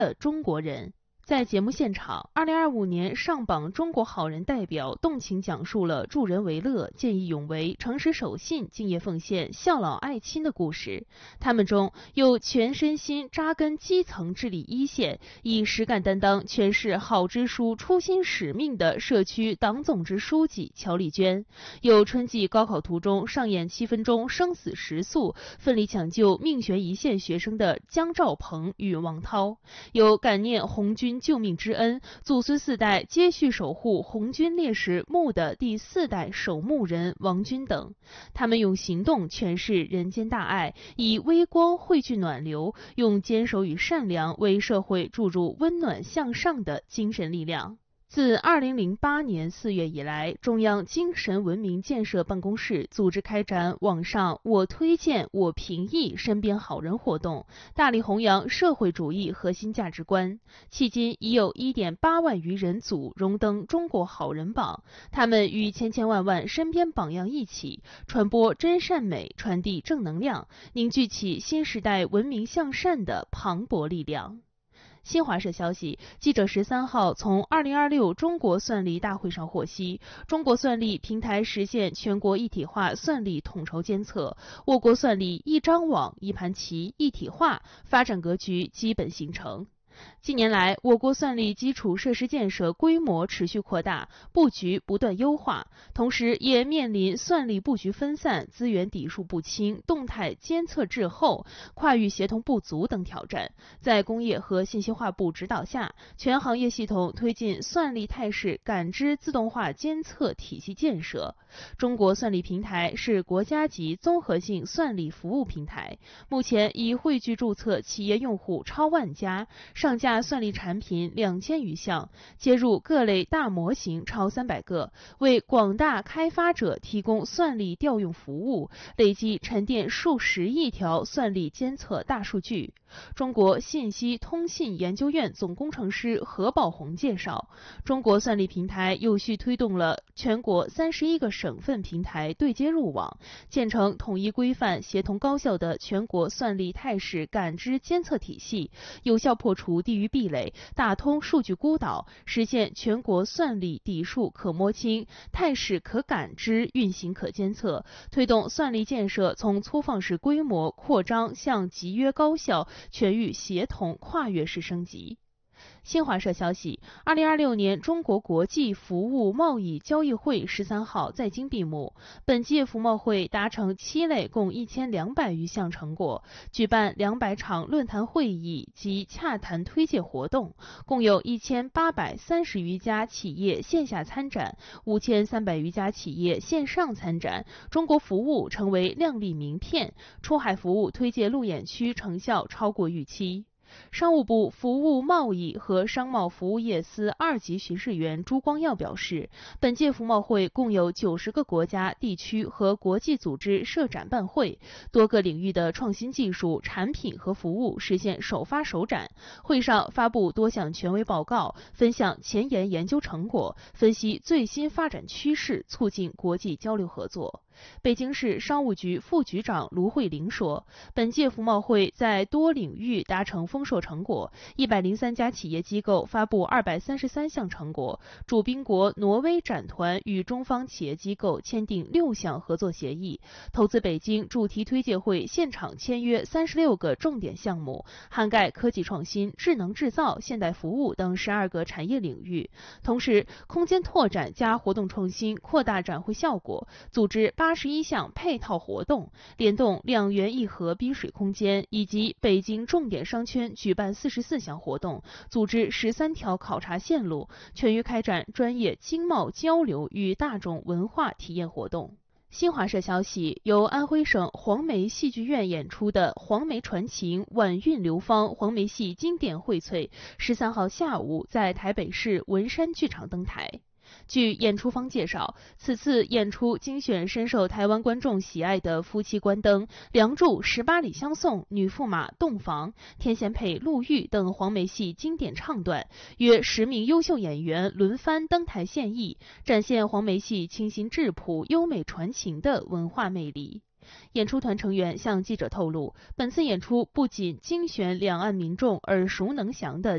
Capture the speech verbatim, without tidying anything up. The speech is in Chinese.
的中国人。在节目现场，二零二五年上榜中国好人代表动情讲述了助人为乐、见义勇为、诚实守信、敬业奉献、孝老爱亲的故事。他们中有全身心扎根基层治理一线，以实干担当诠释好支书初心使命的社区党总支书记乔丽娟，有春季高考途中上演七分钟生死时速，奋力抢救命悬一线学生的姜兆鹏与王涛，有感念红军救命之恩，祖孙四代接续守护红军烈士墓的第四代守墓人王军等。他们用行动诠释人间大爱，以微光汇聚暖流，用坚守与善良为社会注入温暖向上的精神力量。自二零零八年四月以来，中央精神文明建设办公室组织开展网上我推荐我评议身边好人活动，大力弘扬社会主义核心价值观。迄今已有 一点八万余人组荣登中国好人榜，他们与千千万万身边榜样一起，传播真善美，传递正能量，凝聚起新时代文明向善的磅礴力量。新华社消息，记者十三号从二零二六中国算力大会上获悉，中国算力平台实现全国一体化算力统筹监测，我国算力一张网、一盘棋一体化发展格局基本形成。近年来，我国算力基础设施建设规模持续扩大，布局不断优化，同时也面临算力布局分散、资源底数不清、动态监测滞后、跨域协同不足等挑战。在工业和信息化部指导下，全行业系统推进算力态势感知自动化监测体系建设。中国算力平台是国家级综合性算力服务平台，目前已汇聚注册企业用户超万家，上架算力产品两千余项，接入各类大模型超三百个，为广大开发者提供算力调用服务，累计沉淀数十亿条算力监测大数据。中国信息通信研究院总工程师何宝红介绍，中国算力平台有序推动了全国三十一个省份平台对接入网，建成统一规范、协同高效的全国算力态势感知监测体系，有效破除地域壁垒，打通数据孤岛，实现全国算力底数可摸清、态势可感知、运行可监测，推动算力建设从粗放式规模扩张向集约高效、全域协同跨越式升级。新华社消息，二零二六年中国国际服务贸易交易会十三号在京闭幕。本届服贸会达成七类共一千两百余项成果，举办两百场论坛会议及洽谈推介活动，共有一千八百三十余家企业线下参展，五千三百余家企业线上参展。中国服务成为亮丽名片，出海服务推介路演区成效超过预期。商务部服务贸易和商贸服务业司二级巡视员朱光耀表示，本届服贸会共有九十个国家、地区和国际组织设展办会，多个领域的创新技术、产品和服务实现首发首展。会上发布多项权威报告，分享前沿研究成果，分析最新发展趋势，促进国际交流合作。北京市商务局副局长卢慧玲说，本届服贸会在多领域达成丰硕成果，一百零三家企业机构发布二百三十三项成果，主宾国挪威展团与中方企业机构签订六项合作协议，投资北京主题推介会现场签约三十六个重点项目，涵盖科技创新、智能制造、现代服务等十二个产业领域。同时，空间拓展加活动创新，扩大展会效果，组织八十一项配套活动，联动两园一河滨水空间以及北京重点商圈举办四十四项活动，组织十三条考察线路，全域开展专业经贸交流与大众文化体验活动。新华社消息，由安徽省黄梅戏剧院演出的《黄梅传情·晚韵流芳》黄梅戏经典荟萃，十三号下午在台北市文山剧场登台。据演出方介绍，此次演出精选深受台湾观众喜爱的夫妻关灯、梁祝十八里相送、女驸马洞房、天仙配陆玉等黄梅戏经典唱段，约十名优秀演员轮番登台献艺，展现黄梅戏清新质朴、优美传情的文化魅力。演出团成员向记者透露，本次演出不仅精选两岸民众耳熟能详的